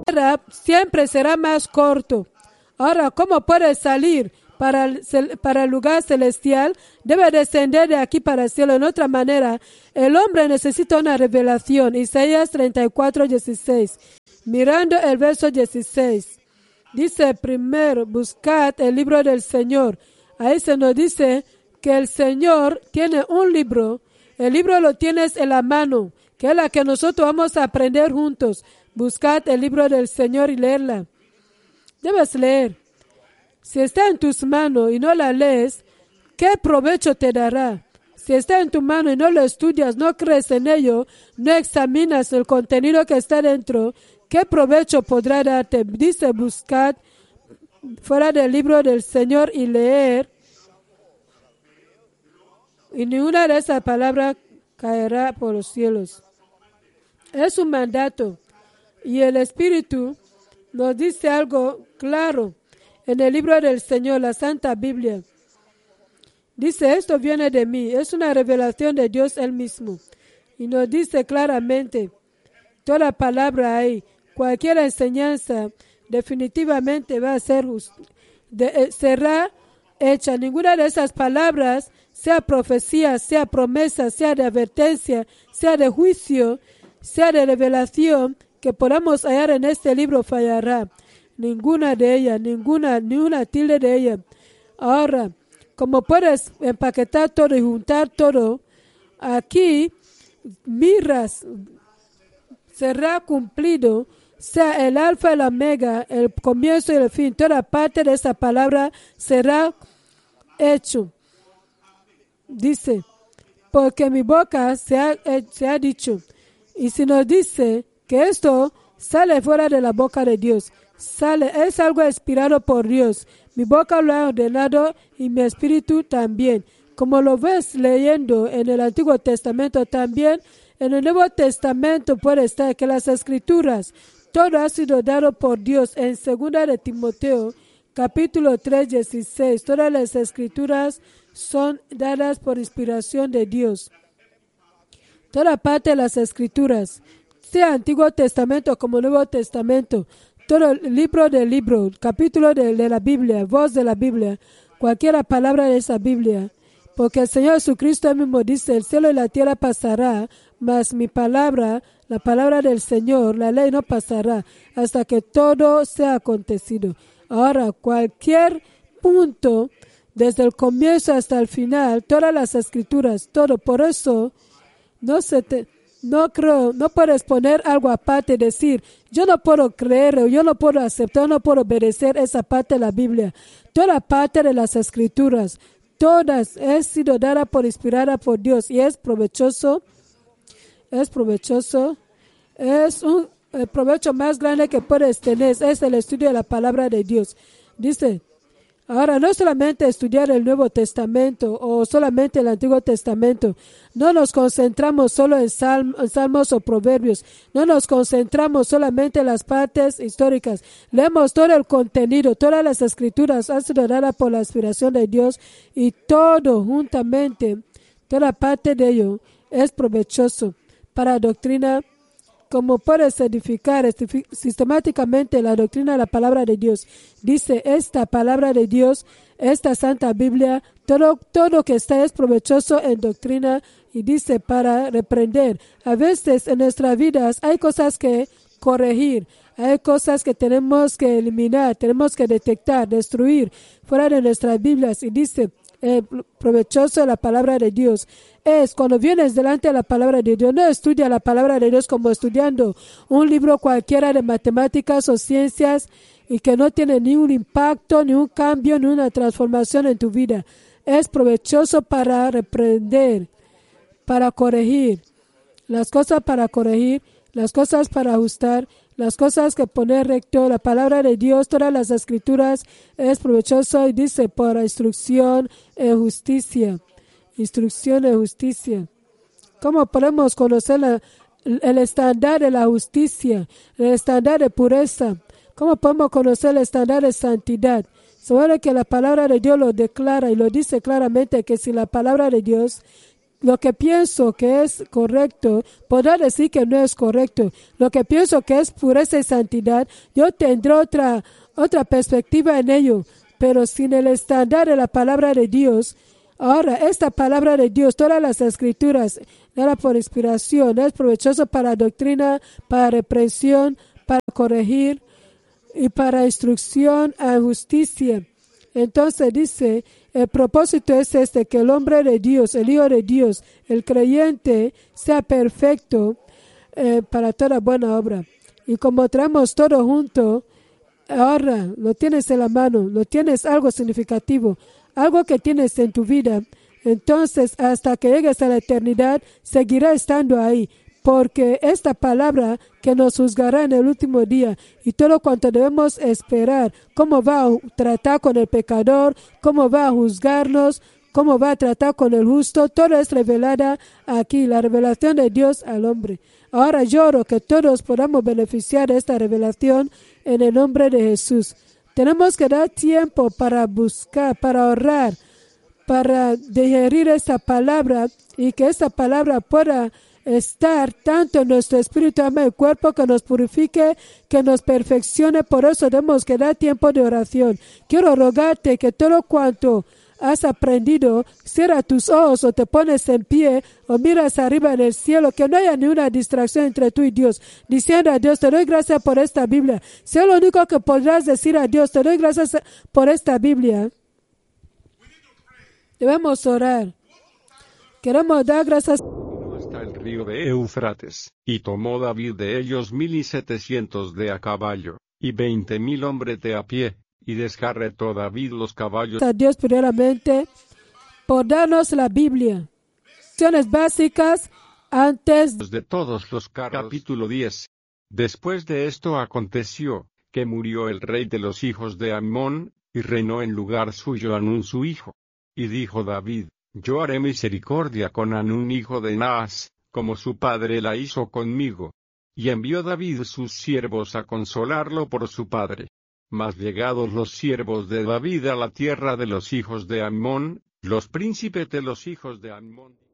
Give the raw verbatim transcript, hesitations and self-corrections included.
siempre será más corto. Ahora, ¿cómo puede salir para el, para el lugar celestial? Debe descender de aquí para el cielo. En otra manera, el hombre necesita una revelación. Isaías treinta y cuatro, dieciséis. Mirando el verso dieciséis. Dice primero, buscad el libro del Señor. Ahí se nos dice que el Señor tiene un libro. El libro lo tienes en la mano, que es la que nosotros vamos a aprender juntos. Buscad el libro del Señor y leerla. Debes leer. Si está en tus manos y no la lees, ¿qué provecho te dará? Si está en tu mano y no lo estudias, no crees en ello, no examinas el contenido que está dentro, ¿qué provecho podrá darte? Dice, buscad fuera del libro del Señor y leer, y ninguna de esas palabras caerá por los cielos. Es un mandato. Y el Espíritu nos dice algo claro en el libro del Señor, la Santa Biblia. Dice, esto viene de mí. Es una revelación de Dios Él mismo. Y nos dice claramente, toda palabra ahí, cualquier enseñanza definitivamente va a ser just, de, eh, será hecha. Ninguna de esas palabras, sea profecía, sea promesa, sea de advertencia, sea de juicio, sea de revelación, que podamos hallar en este libro fallará. Ninguna de ellas, ninguna, ni una tilde de ella. Ahora, como puedes empaquetar todo y juntar todo, aquí miras, será cumplido, sea el alfa y el omega, el comienzo y el fin, toda parte de esa palabra será hecho. Dice, porque mi boca se ha, eh, se ha dicho, y si nos dice que esto sale fuera de la boca de Dios, sale, es algo inspirado por Dios. Mi boca lo ha ordenado y mi espíritu también. Como lo ves leyendo en el Antiguo Testamento, también en el Nuevo Testamento puede estar que las Escrituras, todo ha sido dado por Dios. En segunda de Timoteo, capítulo tres, dieciséis, todas las Escrituras son dadas por inspiración de Dios. Toda parte de las Escrituras, sea Antiguo Testamento como Nuevo Testamento, todo el libro del libro, capítulo de, de la Biblia, voz de la Biblia, cualquier palabra de esa Biblia, porque el Señor Jesucristo mismo dice, el cielo y la tierra pasará, mas mi palabra, la palabra del Señor, la ley no pasará, hasta que todo sea acontecido. Ahora, cualquier punto, desde el comienzo hasta el final, todas las Escrituras, todo, por eso, no se te... No creo, no puedes poner algo aparte y decir, yo no puedo creer, o yo no puedo aceptar, no puedo obedecer esa parte de la Biblia. Toda parte de las Escrituras, todas han sido dadas por inspirada por Dios y es provechoso, es provechoso, es un el provecho más grande que puedes tener, es el estudio de la palabra de Dios. Dice, ahora, no solamente estudiar el Nuevo Testamento o solamente el Antiguo Testamento. No nos concentramos solo en, salm, en salmos o proverbios. No nos concentramos solamente en las partes históricas. Leemos todo el contenido. Todas las Escrituras han sido dadas por la inspiración de Dios y todo juntamente, toda parte de ello es provechoso para doctrina. Como puedes edificar sistemáticamente la doctrina de la palabra de Dios. Dice, esta palabra de Dios, esta Santa Biblia, todo, todo que está es provechoso en doctrina y dice para reprender. A veces en nuestras vidas hay cosas que corregir, hay cosas que tenemos que eliminar, tenemos que detectar, destruir fuera de nuestras Biblias y dice, Eh, provechoso la palabra de Dios es cuando vienes delante de la palabra de Dios, no estudia la palabra de Dios como estudiando un libro cualquiera de matemáticas o ciencias y que no tiene ni un impacto, ni un cambio, ni una transformación en tu vida. Es provechoso para reprender, para corregir, las cosas para corregir, las cosas para ajustar, las cosas que poner recto, la palabra de Dios, todas las Escrituras es provechoso y dice por instrucción en justicia. Instrucción en justicia. ¿Cómo podemos conocer la, el estándar de la justicia, el estándar de pureza? ¿Cómo podemos conocer el estándar de santidad? Sabe que la palabra de Dios lo declara y lo dice claramente que si la palabra de Dios lo que pienso que es correcto, podrá decir que no es correcto. Lo que pienso que es pureza y santidad, yo tendré otra, otra perspectiva en ello. Pero sin el estándar de la palabra de Dios, ahora esta palabra de Dios, todas las escrituras, era por inspiración, es provechoso para doctrina, para reprensión, para corregir y para instrucción a justicia. Entonces dice, el propósito es este, que el hombre de Dios, el Hijo de Dios, el creyente, sea perfecto eh, para toda buena obra. Y como traemos todo junto, ahora lo tienes en la mano, lo tienes algo significativo, algo que tienes en tu vida. Entonces, hasta que llegues a la eternidad, seguirá estando ahí. Porque esta palabra que nos juzgará en el último día y todo cuanto debemos esperar, cómo va a tratar con el pecador, cómo va a juzgarnos, cómo va a tratar con el justo, todo es revelada aquí, la revelación de Dios al hombre. Ahora lloro que todos podamos beneficiar de esta revelación en el nombre de Jesús. Tenemos que dar tiempo para buscar, para ahorrar, para digerir esta palabra y que esta palabra pueda estar tanto en nuestro espíritu, alma y cuerpo, que nos purifique, que nos perfeccione. Por eso tenemos que dar tiempo de oración. Quiero rogarte que todo cuanto has aprendido, cierra tus ojos o te pones en pie o miras arriba en el cielo, que no haya ni una distracción entre tú y Dios, diciendo a Dios, te doy gracias por esta Biblia. Sea lo único que podrás decir a Dios, te doy gracias por esta Biblia. Debemos orar. Queremos dar gracias hasta el río de Eufrates, y tomó David de ellos mil y setecientos de a caballo, y veinte mil hombres de a pie, y descarretó David los caballos. A Dios primeramente por darnos la Biblia. Acciones básicas antes de todos los carros. Capítulo diez. Después de esto aconteció, que murió el rey de los hijos de Amón, y reinó en lugar suyo Hanún su hijo. Y dijo David, yo haré misericordia con Hanún hijo de Naas, como su padre la hizo conmigo. Y envió David sus siervos a consolarlo por su padre. Mas llegados los siervos de David a la tierra de los hijos de Amón, los príncipes de los hijos de Amón